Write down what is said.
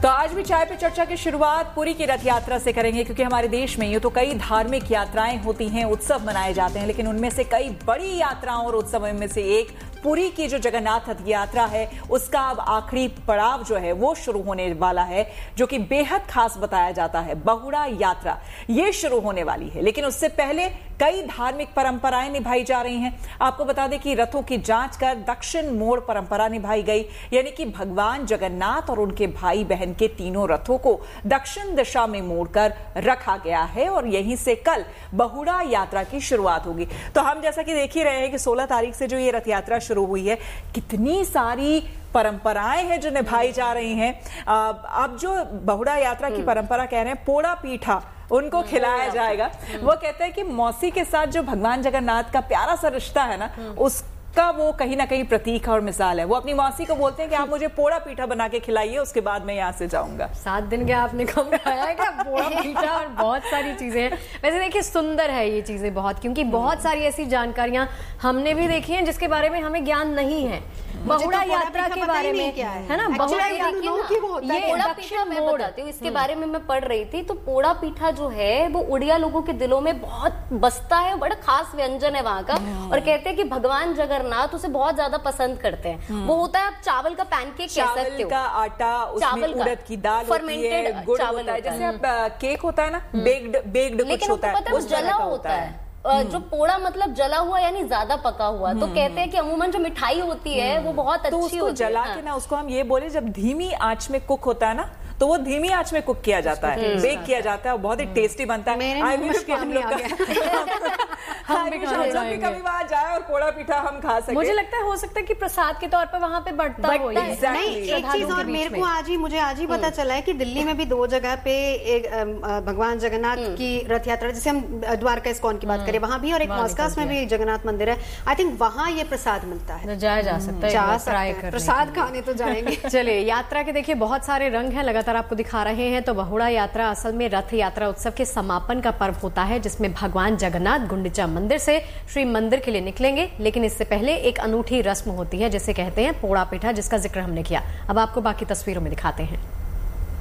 तो आज भी चाय पे चर्चा की शुरुआत पुरी की रथ यात्रा से करेंगे, क्योंकि हमारे देश में ये तो कई धार्मिक यात्राएं होती हैं, उत्सव मनाए जाते हैं, लेकिन उनमें से कई बड़ी यात्राओं और उत्सवों में से एक पुरी की जो जगन्नाथ रथ यात्रा है, उसका अब आखिरी पड़ाव जो है वो शुरू होने वाला है, जो कि बेहद खास बताया जाता है। बहुड़ा यात्रा ये शुरू होने वाली है, लेकिन उससे पहले कई धार्मिक परंपराएं निभाई जा रही हैं। आपको बता दें कि रथों की जांच कर दक्षिण मोड़ परंपरा निभाई गई, यानी कि भगवान जगन्नाथ और उनके भाई बहन के तीनों रथों को दक्षिण दिशा में मोड़कर रखा गया है और यहीं से कल बहुड़ा यात्रा की शुरुआत होगी। तो हम जैसा कि देख ही रहे हैं कि 16 तारीख से जो ये रथ यात्रा शुरू हुई है, कितनी सारी परंपराएं हैं जो निभाई जा रही हैं। अब जो बहुड़ा यात्रा की परंपरा कह रहे हैं, पोड़ा पीठा उनको खिलाया जाएगा। वो कहते हैं कि मौसी के साथ जो भगवान जगन्नाथ का प्यारा सा रिश्ता है ना, उसका वो कहीं ना कहीं प्रतीक और मिसाल है। वो अपनी मौसी को बोलते हैं कि आप मुझे पोड़ा पीठा बना के खिलाइए, उसके बाद मैं यहाँ से जाऊंगा। 7 दिन के आपने कम खाया है क्या? पोड़ा पीठा और बहुत सारी चीजें हैं। वैसे देखिए, सुंदर है ये चीजें बहुत, क्योंकि बहुत सारी ऐसी जानकारियां हमने भी देखी हैं जिसके बारे में हमें ज्ञान नहीं है। बहुड़ा यात्रा के बारे में है ना, बहुड़ा पोड़ा पीठा मैं बताती हूँ, इसके बारे में मैं पढ़ रही थी। तो पोड़ा पीठा जो है वो उड़िया लोगों के दिलों में बहुत बसता है, बड़ा खास व्यंजन है वहाँ का। और कहते हैं कि भगवान जगन्नाथ उसे बहुत ज्यादा पसंद करते हैं। वो होता है, आप चावल का पैनकेक कह सकते हो, का आटा, उसमें उड़द की दाल फर्मेंटेड गुड़ होता है, जैसे आप केक होता है ना, बेक्ड कुछ होता है, वो जला होता है। जो पोड़ा मतलब जला हुआ, यानी ज्यादा पका हुआ। तो कहते हैं कि अमूमन जो मिठाई होती है वो बहुत अच्छी होती है। तो जला के ना, उसको हम ये बोले, जब धीमी आंच में कुक होता है ना, तो वो धीमी आंच में कुक किया जाता है, बेक किया जाता है, और बहुत ही टेस्टी बनता है। हम भी कभी वहां जाए और पोड़ा पीठा हम खा सके। मुझे लगता है हो सकता है कि प्रसाद के तौर पर वहां पे बढ़ता हो। नहीं, एक चीज और मेरे को मुझे आज ही पता चला है कि दिल्ली में भी 2 जगह पे एक भगवान जगन्नाथ की रथ यात्रा, जैसे हम द्वारका इस्कॉन की बात करें, वहां भी, और एक मॉस्कास में भी जगन्नाथ मंदिर है। आई थिंक वहां ये प्रसाद मिलता है, जाया जा सकता है, प्रसाद खाने तो जाएंगे। चलिए, यात्रा के देखिए बहुत सारे रंग हैं, लगातार आपको दिखा रहे हैं। तो बहुड़ा यात्रा असल में रथ यात्रा उत्सव के समापन का पर्व होता है, जिसमें भगवान जगन्नाथ गुंडिचा मंदिर से श्री मंदिर के लिए निकलेंगे। लेकिन इससे पहले एक अनूठी रस्म होती है जिसे कहते हैं पोड़ा पीठा, जिसका जिक्र हमने किया। अब आपको बाकी तस्वीरों में दिखाते हैं।